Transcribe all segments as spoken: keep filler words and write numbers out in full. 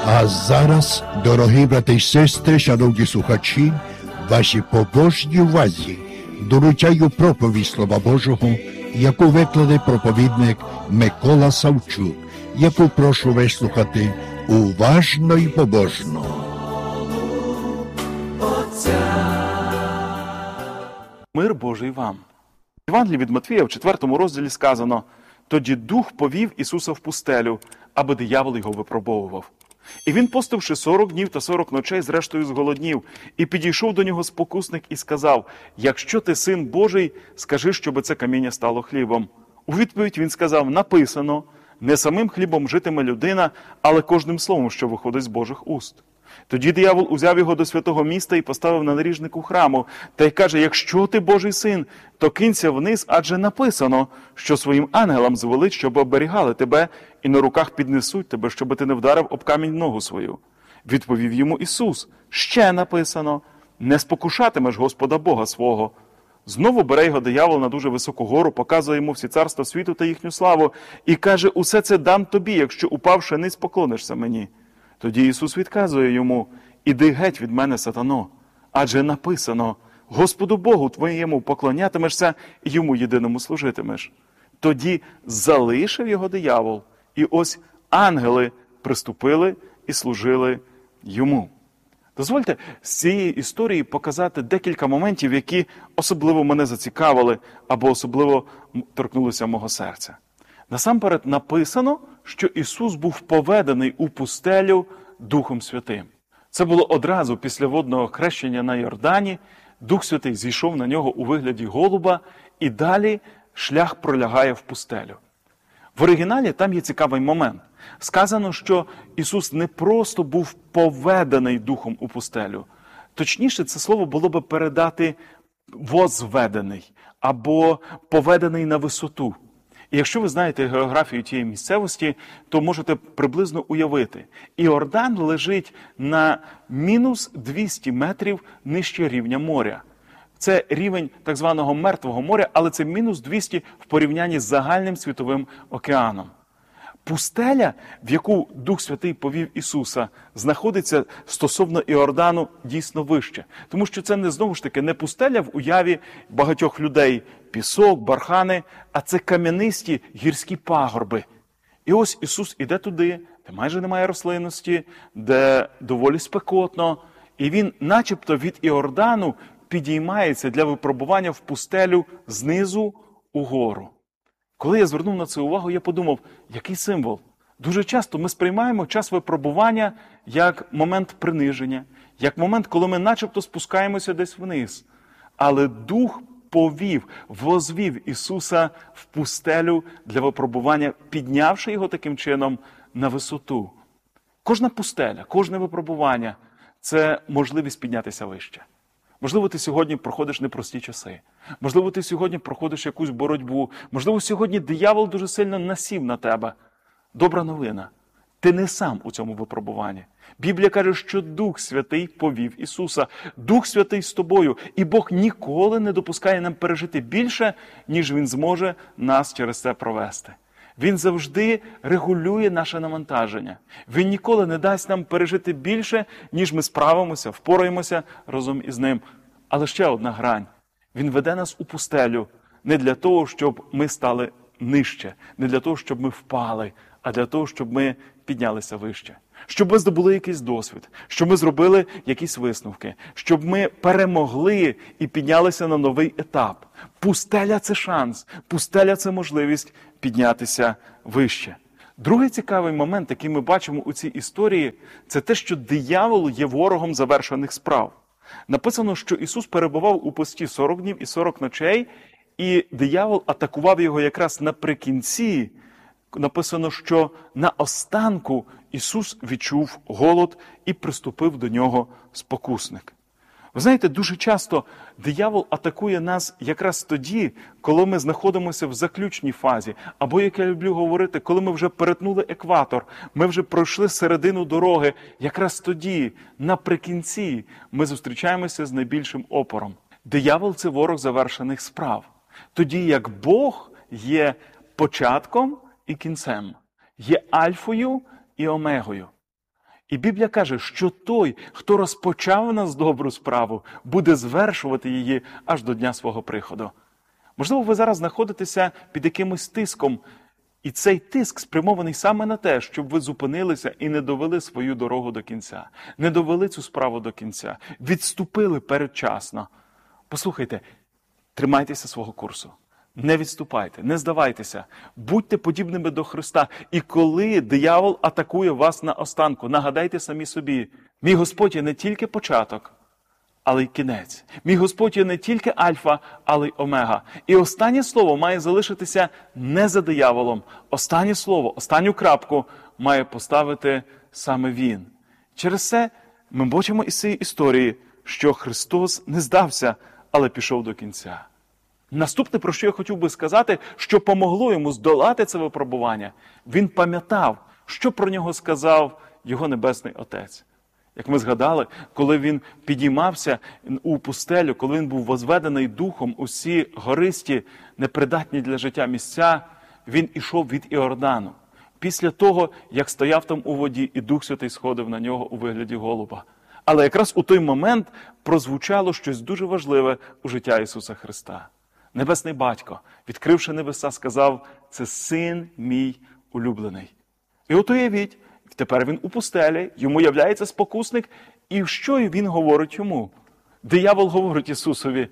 А зараз, дорогі брати й сестри, шановні слухачі, вашій побожній увазі доручаю проповідь Слова Божого, яку викладе проповідник Микола Савчук, яку прошу вислухати уважно і побожно. Мир Божий вам. В Євангелії від Матвія в четвертому розділі сказано: «Тоді Дух повів Ісуса в пустелю, аби диявол його випробовував. І він, постивши сорок днів та сорок ночей, зрештою зголоднів, і підійшов до нього спокусник і сказав: якщо ти син Божий, скажи, щоби це каміння стало хлібом. У відповідь він сказав: написано, не самим хлібом житиме людина, але кожним словом, що виходить з Божих уст. Тоді диявол узяв його до святого міста і поставив на наріжнику храму, та й каже: якщо ти Божий син, то кинься вниз, адже написано, що своїм ангелам звелить, щоб оберігали тебе, і на руках піднесуть тебе, щоб ти не вдарив об камінь ногу свою. Відповів йому Ісус: ще написано, не спокушатимеш Господа Бога свого. Знову бере його диявол на дуже високу гору, показує йому всі царства світу та їхню славу, і каже: усе це дам тобі, якщо, упавши ниць, поклонишся мені. Тоді Ісус відказує йому: іди геть від мене, сатано, адже написано, Господу Богу твоєму поклонятимешся і йому єдиному служитимеш. Тоді залишив його диявол, і ось ангели приступили і служили йому. Дозвольте з цієї історії показати декілька моментів, які особливо мене зацікавили або особливо торкнулися мого серця. Насамперед написано, що Ісус був поведений у пустелю Духом Святим. Це було одразу після водного хрещення на Йордані. Дух Святий зійшов на нього у вигляді голуба, і далі шлях пролягає в пустелю. В оригіналі там є цікавий момент. Сказано, що Ісус не просто був поведений Духом у пустелю. Точніше, це слово було би передати «возведений» або «поведений на висоту». І якщо ви знаєте географію тієї місцевості, то можете приблизно уявити. Іордан лежить на мінус двісті метрів нижче рівня моря. Це рівень так званого Мертвого моря, але це мінус двісті в порівнянні з загальним світовим океаном. Пустеля, в яку Дух Святий повів Ісуса, знаходиться стосовно Іордану дійсно вище. Тому що це не, знову ж таки, не пустеля в уяві багатьох людей, пісок, бархани, а це кам'янисті гірські пагорби. І ось Ісус іде туди, де майже немає рослинності, де доволі спекотно, і Він начебто від Іордану підіймається для випробування в пустелю знизу угору. Коли я звернув на це увагу, я подумав, який символ? Дуже часто ми сприймаємо час випробування як момент приниження, як момент, коли ми начебто спускаємося десь вниз. Але Дух повів, возвів Ісуса в пустелю для випробування, піднявши його таким чином на висоту. Кожна пустеля, кожне випробування – це можливість піднятися вище. Можливо, ти сьогодні проходиш непрості часи. Можливо, ти сьогодні проходиш якусь боротьбу. Можливо, сьогодні диявол дуже сильно насів на тебе. Добра новина. Ти не сам у цьому випробуванні. Біблія каже, що Дух Святий повів Ісуса. Дух Святий з тобою. І Бог ніколи не допускає нам пережити більше, ніж Він зможе нас через це провести. Він завжди регулює наше навантаження. Він ніколи не дасть нам пережити більше, ніж ми справимося, впораємося разом із Ним. Але ще одна грань. Він веде нас у пустелю не для того, щоб ми стали нижче, не для того, щоб ми впали, а для того, щоб ми піднялися вище. Щоб ми здобули якийсь досвід, щоб ми зробили якісь висновки, щоб ми перемогли і піднялися на новий етап. Пустеля – це шанс, пустеля – це можливість піднятися вище. Другий цікавий момент, який ми бачимо у цій історії, це те, що диявол є ворогом завершених справ. Написано, що Ісус перебував у пості сорок днів і сорок ночей, і диявол атакував його якраз наприкінці. Написано, що на останку Ісус відчув голод і приступив до нього спокусник. Ви знаєте, дуже часто диявол атакує нас якраз тоді, коли ми знаходимося в заключній фазі. Або, як я люблю говорити, коли ми вже перетнули екватор, ми вже пройшли середину дороги. Якраз тоді, наприкінці, ми зустрічаємося з найбільшим опором. Диявол – це ворог завершених справ. Тоді як Бог є початком і кінцем, є альфою і омегою. І Біблія каже, що той, хто розпочав у нас добру справу, буде звершувати її аж до дня свого приходу. Можливо, ви зараз знаходитеся під якимось тиском, і цей тиск спрямований саме на те, щоб ви зупинилися і не довели свою дорогу до кінця, не довели цю справу до кінця, відступили передчасно. Послухайте, тримайтеся свого курсу. Не відступайте, не здавайтеся, будьте подібними до Христа. І коли диявол атакує вас на останку, нагадайте самі собі, мій Господь є не тільки початок, але й кінець. Мій Господь є не тільки альфа, але й омега. І останнє слово має залишитися не за дияволом. Останнє слово, останню крапку має поставити саме Він. Через це ми бачимо із цієї історії, що Христос не здався, але пішов до кінця. Наступне, про що я хотів би сказати, що помогло йому здолати це випробування. Він пам'ятав, що про нього сказав його Небесний Отець. Як ми згадали, коли він підіймався у пустелю, коли він був возведений духом, усі гористі, непридатні для життя місця, він ішов від Іордану. Після того, як стояв там у воді, і Дух Святий сходив на нього у вигляді голуба. Але якраз у той момент прозвучало щось дуже важливе у життя Ісуса Христа. Небесний Батько, відкривши небеса, сказав: «Це син мій улюблений». І от уявіть, тепер він у пустелі, йому являється спокусник, і що він говорить йому? Диявол говорить Ісусові: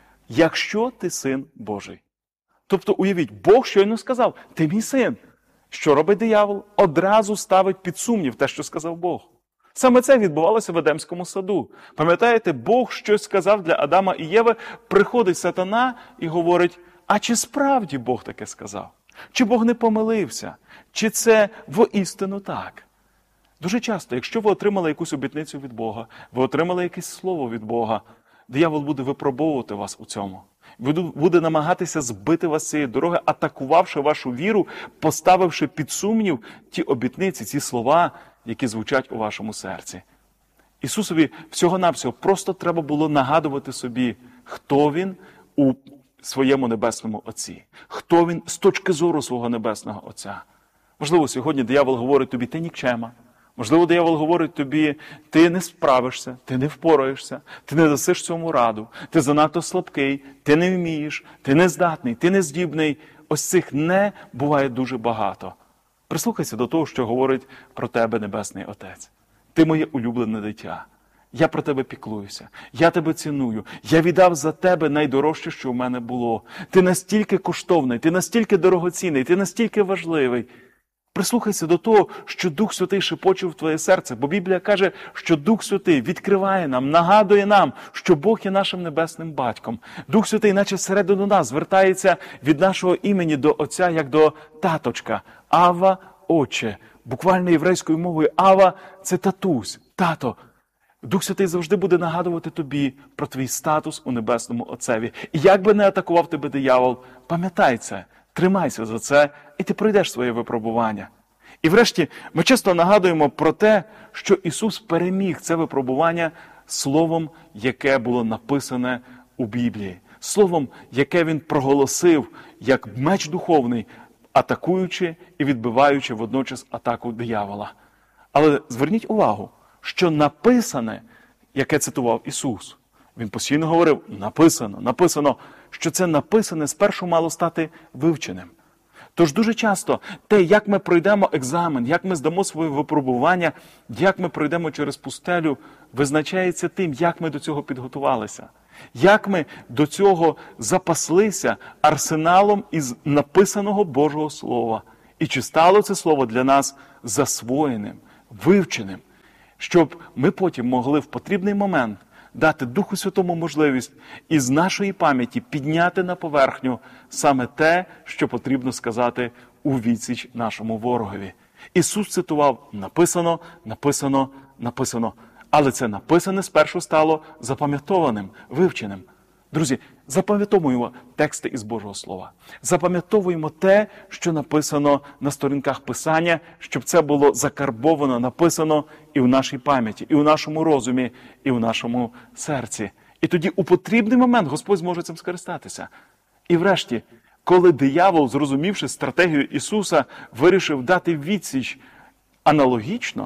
«Якщо ти син Божий». Тобто, уявіть, Бог щойно сказав: «Ти мій син». Що робить диявол? Одразу ставить під сумнів те, що сказав Бог. Саме це відбувалося в Едемському саду. Пам'ятаєте, Бог щось сказав для Адама і Єви, приходить сатана і говорить: а чи справді Бог таке сказав? Чи Бог не помилився? Чи це воістину так? Дуже часто, якщо ви отримали якусь обітницю від Бога, ви отримали якесь слово від Бога, диявол буде випробовувати вас у цьому. Буде намагатися збити вас з цієї дороги, атакувавши вашу віру, поставивши під сумнів ті обітниці, ці слова, які звучать у вашому серці. Ісусові всього-навсього просто треба було нагадувати собі, хто Він у своєму Небесному Отці. Хто Він з точки зору свого Небесного Отця. Можливо, сьогодні диявол говорить тобі: ти нікчема. Можливо, диявол говорить тобі: ти не справишся, ти не впораєшся, ти не дасиш цьому раду, ти занадто слабкий, ти не вмієш, ти не здатний, ти не здібний. Ось цих «не» буває дуже багато. Прислухайся до того, що говорить про тебе Небесний Отець. Ти моє улюблене дитя. Я про тебе піклуюся. Я тебе ціную. Я віддав за тебе найдорожче, що в мене було. Ти настільки коштовний, ти настільки дорогоцінний, ти настільки важливий. Прислухайся до того, що Дух Святий шепоче в твоє серце, бо Біблія каже, що Дух Святий відкриває нам, нагадує нам, що Бог є нашим Небесним Батьком. Дух Святий, наче всередину нас, звертається від нашого імені до Отця, як до таточка. Ава, Отче. Буквально єврейською мовою Ава – це татусь, тато. Дух Святий завжди буде нагадувати тобі про твій статус у Небесному Отцеві. І як би не атакував тебе диявол, пам'ятай це, тримайся за це, і ти пройдеш своє випробування. І врешті, ми часто нагадуємо про те, що Ісус переміг це випробування словом, яке було написане у Біблії. Словом, яке Він проголосив як меч духовний, атакуючи і відбиваючи водночас атаку диявола. Але зверніть увагу, що написане, яке цитував Ісус, Він постійно говорив: написано, написано, що це написане спершу мало стати вивченим. Тож дуже часто те, як ми пройдемо екзамен, як ми здамо своє випробування, як ми пройдемо через пустелю, визначається тим, як ми до цього підготувалися. Як ми до цього запаслися арсеналом із написаного Божого Слова. І чи стало це Слово для нас засвоєним, вивченим, щоб ми потім могли в потрібний момент дати Духу Святому можливість із нашої пам'яті підняти на поверхню саме те, що потрібно сказати у відсіч нашому ворогові. Ісус цитував: написано, написано, написано. Але це написане спершу стало запам'ятованим, вивченим. Друзі, запам'ятовуємо тексти із Божого Слова. Запам'ятовуємо те, що написано на сторінках Писання, щоб це було закарбовано, написано і в нашій пам'яті, і в нашому розумі, і в нашому серці. І тоді у потрібний момент Господь зможе цим скористатися. І врешті, коли диявол, зрозумівши стратегію Ісуса, вирішив дати відсіч аналогічно,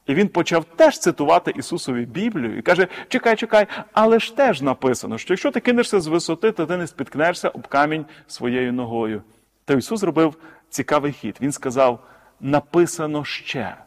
І він почав теж цитувати Ісусові Біблію і каже, чекай, чекай, але ж теж написано, що якщо ти кинешся з висоти, то ти не спіткнешся об камінь своєю ногою. Та Ісус зробив цікавий хід. Він сказав, написано ще.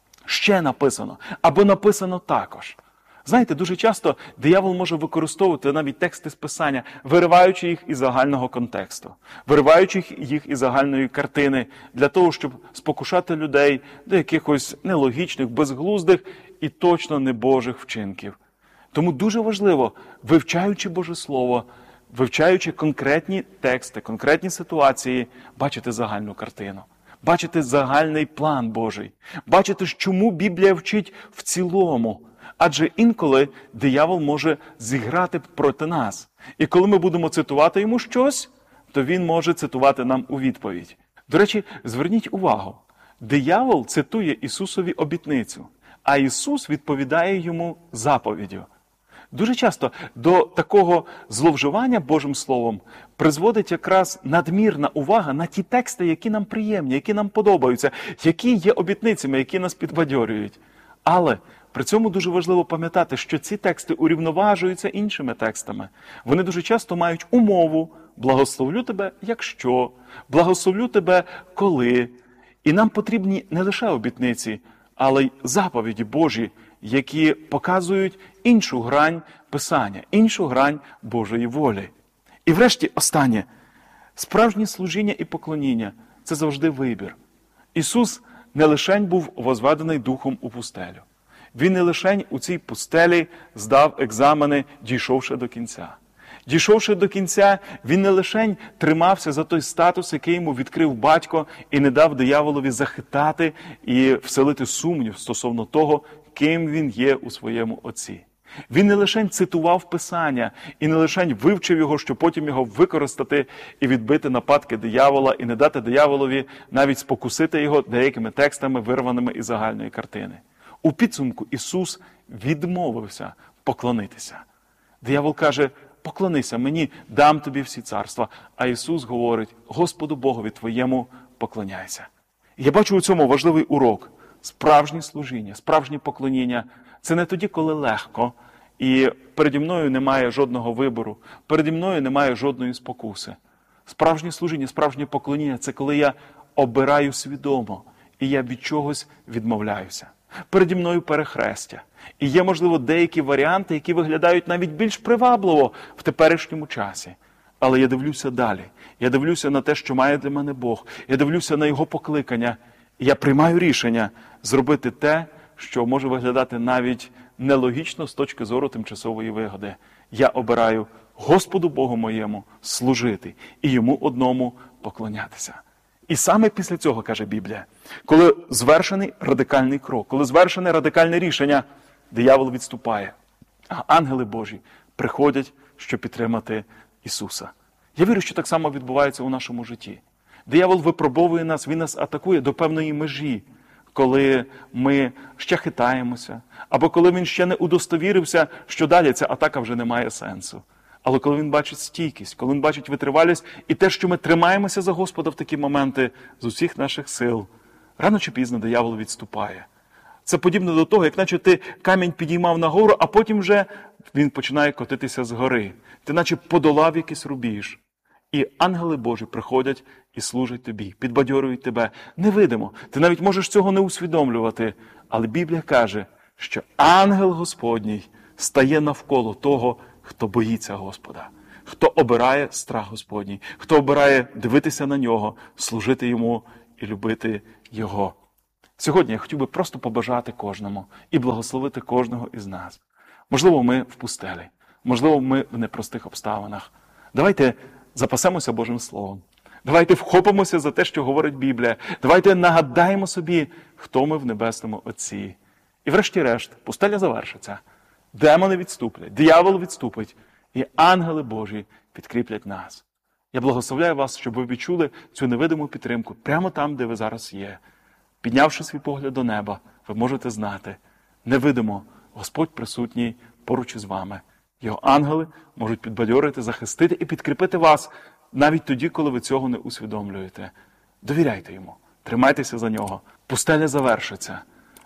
Ще написано. Або написано також. Знаєте, дуже часто диявол може використовувати навіть тексти з Писання, вириваючи їх із загального контексту, вириваючи їх із загальної картини, для того, щоб спокушати людей до якихось нелогічних, безглуздих і точно небожих вчинків. Тому дуже важливо, вивчаючи Боже Слово, вивчаючи конкретні тексти, конкретні ситуації, бачити загальну картину. Бачити загальний план Божий. Бачити, чому Біблія вчить в цілому. Адже інколи диявол може зіграти проти нас. І коли ми будемо цитувати йому щось, то він може цитувати нам у відповідь. До речі, зверніть увагу. Диявол цитує Ісусові обітницю, а Ісус відповідає йому заповіддю. Дуже часто до такого зловживання Божим Словом призводить якраз надмірна увага на ті тексти, які нам приємні, які нам подобаються, які є обітницями, які нас підбадьорюють. Але при цьому дуже важливо пам'ятати, що ці тексти урівноважуються іншими текстами. Вони дуже часто мають умову «благословлю тебе, якщо», «благословлю тебе, коли». І нам потрібні не лише обітниці, але й заповіді Божі, які показують іншу грань Писання, іншу грань Божої волі. І врешті останнє. Справжнє служіння і поклоніння – це завжди вибір. Ісус не лишень був возведений Духом у пустелю. Він не лишень у цій пустелі здав екзамени, дійшовши до кінця. Дійшовши до кінця, він не лишень тримався за той статус, який йому відкрив батько, і не дав дияволові захитати і вселити сумнів стосовно того, ким він є у своєму отці. Він не лишень цитував Писання і не лишень вивчив його, щоб потім його використати і відбити нападки диявола, і не дати дияволові навіть спокусити його деякими текстами, вирваними із загальної картини. У підсумку Ісус відмовився поклонитися. Диявол каже, поклонися мені, дам тобі всі царства. А Ісус говорить, Господу Богові твоєму поклоняйся. І я бачу у цьому важливий урок. Справжнє служіння, справжнє поклоніння – це не тоді, коли легко, і переді мною немає жодного вибору, переді мною немає жодної спокуси. Справжнє служіння, справжнє поклоніння – це коли я обираю свідомо, і я від чогось відмовляюся. Переді мною перехрестя. І є, можливо, деякі варіанти, які виглядають навіть більш привабливо в теперішньому часі. Але я дивлюся далі. Я дивлюся на те, що має для мене Бог. Я дивлюся на Його покликання. І я приймаю рішення зробити те, що може виглядати навіть нелогічно з точки зору тимчасової вигоди. Я обираю Господу Богу моєму служити і Йому одному поклонятися. І саме після цього, каже Біблія, коли звершений радикальний крок, коли звершене радикальне рішення, диявол відступає, а ангели Божі приходять, щоб підтримати Ісуса. Я вірю, що так само відбувається у нашому житті. Диявол випробовує нас, він нас атакує до певної межі, коли ми ще хитаємося, або коли він ще не удостовірився, що далі ця атака вже не має сенсу. Але коли він бачить стійкість, коли він бачить витривалість і те, що ми тримаємося за Господа в такі моменти з усіх наших сил, рано чи пізно диявол відступає. Це подібно до того, як наче ти камінь підіймав нагору, а потім вже він починає котитися згори. Ти наче подолав якийсь рубіж. І ангели Божі приходять і служать тобі, підбадьорюють тебе. Невидимо. Ти навіть можеш цього не усвідомлювати. Але Біблія каже, що ангел Господній стає навколо того, хто боїться Господа, хто обирає страх Господній, хто обирає дивитися на Нього, служити Йому і любити Його. Сьогодні я хотів би просто побажати кожному і благословити кожного із нас. Можливо, ми в пустелі, можливо, ми в непростих обставинах. Давайте запасемося Божим Словом. Давайте вхопимося за те, що говорить Біблія. Давайте нагадаємо собі, хто ми в Небесному Отці. І врешті-решт, пустеля завершиться. Демони відступлять, диявол відступить, і ангели Божі підкріплять нас. Я благословляю вас, щоб ви відчули цю невидиму підтримку прямо там, де ви зараз є. Піднявши свій погляд до неба, ви можете знати, невидимо, Господь присутній поруч із вами. Його ангели можуть підбадьорити, захистити і підкріпити вас навіть тоді, коли ви цього не усвідомлюєте. Довіряйте йому, тримайтеся за нього. Пустеля завершиться.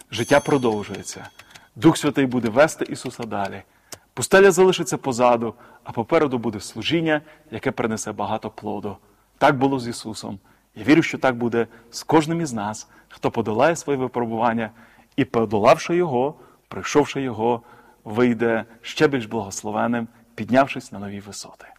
Життя продовжується. Дух Святий буде вести Ісуса далі. Пустеля залишиться позаду, а попереду буде служіння, яке принесе багато плоду. Так було з Ісусом. Я вірю, що так буде з кожним із нас, хто подолає своє випробування і, подолавши його, пройшовши його, вийде ще більш благословенним, піднявшись на нові висоти.